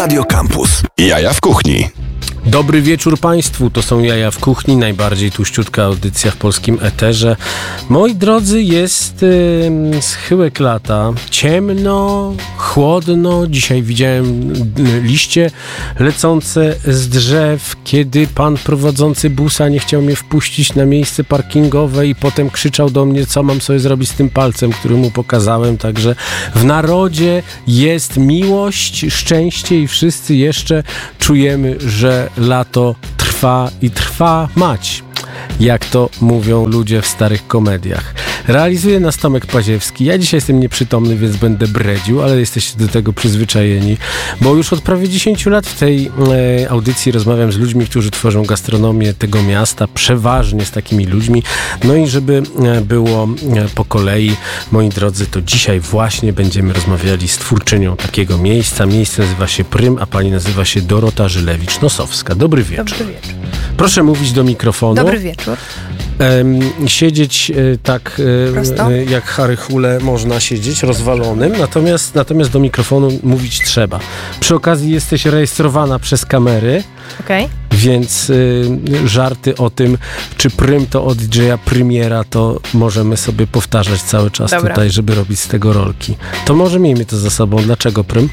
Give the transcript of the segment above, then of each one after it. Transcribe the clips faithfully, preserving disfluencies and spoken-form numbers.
Radio Campus. Jaja w kuchni. Dobry wieczór Państwu, to są Jaja w kuchni, najbardziej tuściutka audycja w polskim eterze. Moi drodzy, jest yy, schyłek lata, ciemno, chłodno. Dzisiaj widziałem liście lecące z drzew, kiedy pan prowadzący busa nie chciał mnie wpuścić na miejsce parkingowe i potem krzyczał do mnie, co mam sobie zrobić z tym palcem, który mu pokazałem. Także w narodzie jest miłość, szczęście i wszyscy jeszcze czujemy, że lato trwa i trwa mać, jak to mówią ludzie w starych komediach. Realizuje nas Tomek Paziewski. Ja dzisiaj jestem nieprzytomny, więc będę bredził, ale jesteście do tego przyzwyczajeni, bo już od prawie dziesięć lat w tej e, audycji rozmawiam z ludźmi, którzy tworzą gastronomię tego miasta, przeważnie z takimi ludźmi. No i żeby e, było e, po kolei, moi drodzy, to dzisiaj właśnie będziemy rozmawiali z twórczynią takiego miejsca. Miejsce nazywa się Prym, a pani nazywa się Dorota Żylewicz-Nosowska. Dobry wieczór. Dobry wieczór. Proszę mówić do mikrofonu. Dobry wieczór. Um, siedzieć e, tak e, jak Harry Hule można siedzieć, rozwalonym, natomiast, natomiast do mikrofonu mówić trzeba. Przy okazji jesteś rejestrowana przez kamery, okay. Więc e, żarty o tym, czy Prym to od didżeja Prymiera, to możemy sobie powtarzać cały czas. Dobra. Tutaj, żeby robić z tego rolki. To może miejmy to za sobą. Dlaczego Prym?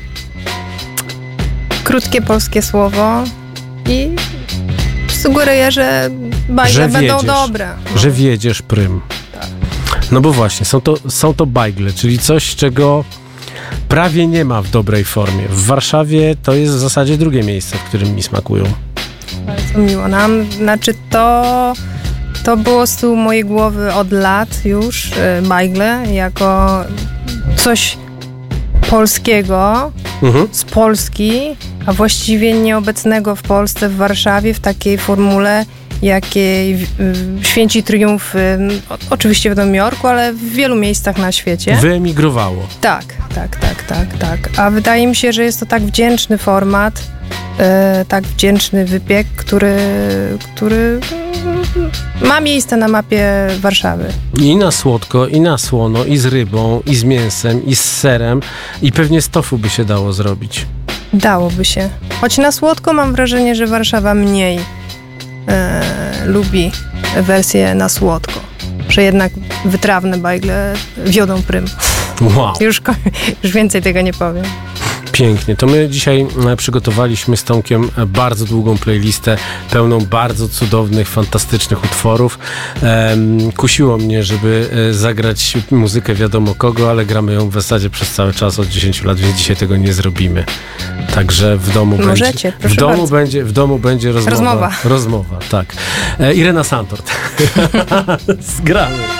Krótkie polskie słowo i sugeruję, że bajgle będą dobre. No. Że wiedziesz Prym. Tak. No bo właśnie, są to, są to bajgle, czyli coś, czego prawie nie ma w dobrej formie. W Warszawie to jest w zasadzie drugie miejsce, w którym mi smakują. Bardzo miło nam. Znaczy to, to było z tyłu mojej głowy od lat już, bajgle, jako coś polskiego, mhm. z Polski, a właściwie nieobecnego w Polsce, w Warszawie, w takiej formule, jakiej y, święci triumf, y, oczywiście w Nowym Jorku, ale w wielu miejscach na świecie. Wyemigrowało. Tak, tak, tak, tak, tak. A wydaje mi się, że jest to tak wdzięczny format, y, tak wdzięczny wypiek, który, który y, ma miejsce na mapie Warszawy. I na słodko, i na słono, i z rybą, i z mięsem, i z serem, i pewnie z tofu by się dało zrobić. Dałoby się. Choć na słodko mam wrażenie, że Warszawa mniej e, lubi wersję na słodko. Że jednak wytrawne bajgle wiodą Prym. Wow. Już, już więcej tego nie powiem. Pięknie. To my dzisiaj przygotowaliśmy z Tomkiem bardzo długą playlistę, pełną bardzo cudownych, fantastycznych utworów. Um, kusiło mnie, żeby zagrać muzykę wiadomo kogo, ale gramy ją w zasadzie przez cały czas od dziesięciu lat, więc dzisiaj tego nie zrobimy. Także w domu Możecie, będzie... W domu będzie, w domu będzie rozmowa. Rozmowa. Rozmowa, tak. E, Irena Santort. Zgramy.